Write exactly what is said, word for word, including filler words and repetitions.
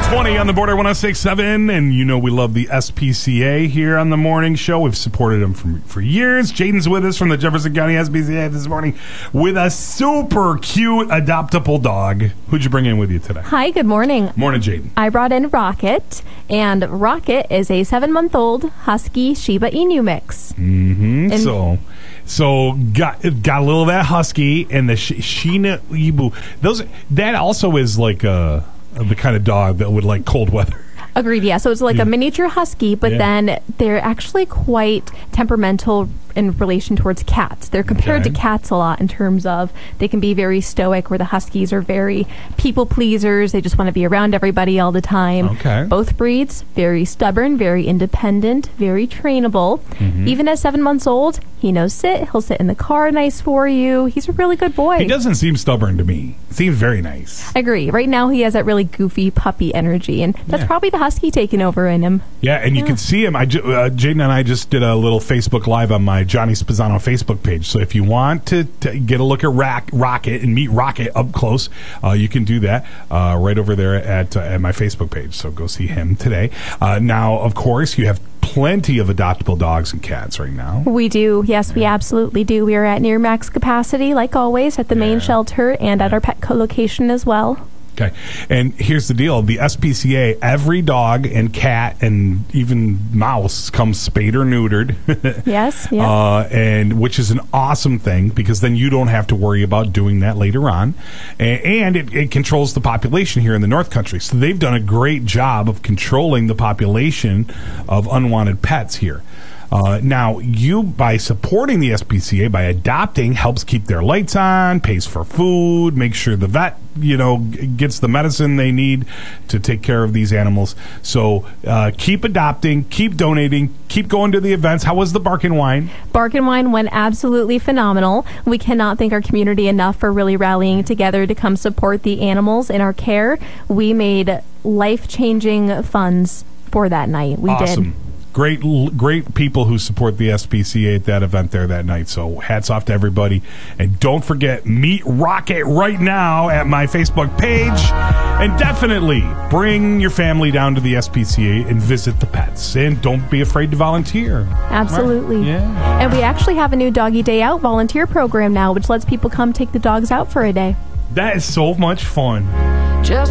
twenty on the Border one oh six point seven, and you know we love the S P C A here on the morning show. We've supported them for, for years. Jaden's with us from the Jefferson County S P C A this morning with a super cute adoptable dog. Who'd you bring in with you today? Hi, good morning. Morning, Jaden. I brought in Rocket, and Rocket is a seven-month-old Husky Shiba Inu mix. Mm-hmm. And so... So got got a little of that husky and the sh- Shiba Inu. Those that also is like uh the kind of dog that would like cold weather. Agreed, yeah. So it's like yeah. a miniature husky, but yeah. then they're actually quite temperamental in relation towards cats. They're compared Okay. to cats a lot in terms of they can be very stoic, where the huskies are very people pleasers. They just want to be around everybody all the time. Okay. Both breeds, very stubborn, very independent, very trainable. Mm-hmm. Even at seven months old, he knows sit. He'll sit in the car nice for you. He's a really good boy. He doesn't seem stubborn to me. Seems very nice. I agree. Right now, he has that really goofy puppy energy, and that's Yeah. probably the husky taking over in him. Yeah, and you Yeah. can see him. I ju- uh, Jaden and I just did a little Facebook Live on my Johnny Spazzano Facebook page. So if you want to, to get a look at Rack, Rocket and meet Rocket up close, uh, you can do that uh, right over there at, uh, at my Facebook page. So go see him today. Uh, now, of course, you have plenty of adoptable dogs and cats right now. We do. Yes, we absolutely do. We are at near max capacity, like always, at the Yeah. main shelter and at our Petco location as well. Okay, and here's the deal. The S P C A, every dog and cat and even mouse comes spayed or neutered. Yes, yeah. Uh, and which is an awesome thing because then you don't have to worry about doing that later on. And, and it, it controls the population here in the North Country. So they've done a great job of controlling the population of unwanted pets here. Uh, now, you, by supporting the S P C A, by adopting, helps keep their lights on, pays for food, makes sure the vet, you know, g- gets the medicine they need to take care of these animals. So uh, keep adopting, keep donating, keep going to the events. How was the Bark and Wine? Bark and Wine went absolutely phenomenal. We cannot thank our community enough for really rallying together to come support the animals in our care. We made life-changing funds for that night. We Awesome. did. Great, great people who support the S P C A at that event there that night. So hats off to everybody. And don't forget, meet Rocket right now at my Facebook page. And definitely bring your family down to the S P C A and visit the pets. And don't be afraid to volunteer. Absolutely. Right? Yeah. And we actually have a new Doggy Day Out volunteer program now, which lets people come take the dogs out for a day. That is so much fun. Just